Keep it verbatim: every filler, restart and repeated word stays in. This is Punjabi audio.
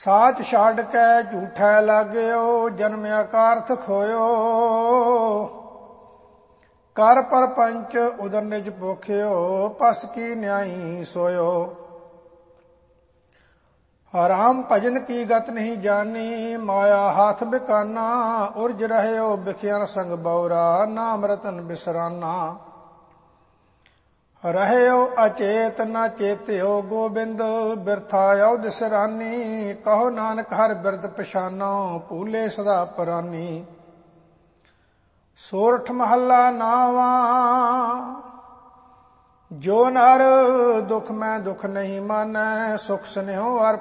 ਸਾਚ ਛੱਡ ਕੇ ਝੂਠੈ ਲਾਗਿਓ, ਜਨਮਿਆ ਕਾਰਥ ਖੋਇਓ। ਕਰ ਪਰਪੰਚ ਉਦਰ ਨਿਜ ਭੋਖਿਓ, ਪਸ ਕੀ ਨਿਆਈ ਸੋਇਓ। ਰਾਮ ਭਜਨ ਕੀ ਗਤ ਨਹੀਂ ਜਾਨੀ, ਮਾਇਆ ਹਾਥ ਬਿਕਾਨਾ। ਉਰਜ ਰਹਿਓ ਬਿਖਿਆ ਸੰਗ ਬਉਰਾ, ਨਾਮ ਰਤਨ ਬਿਸਰਾਨਾ। ਰਹਿਓ ਅਚੇਤ ਨਾ ਚੇਤਿਓ ਗੋਬਿੰਦ, ਬਿਰਥਾ ਔਧ ਸਿਰਾਨੀ। ਕਹੋ ਨਾਨਕ ਹਰ ਬਿਰਦ ਪਛਾਨੋ, ਭੂਲੇ ਸਦਾ ਪਰਾਨੀ। ਸੋਰਠ ਮਹੱਲਾ ਨਾਵਾਂ, ਜੋ ਨਰ ਦੁਖ ਮੈਂ ਦੁਖ ਨਹੀਂ ਮਾਨੈ, ਸੁਖ ਸੁਨਿਓ ਅਰ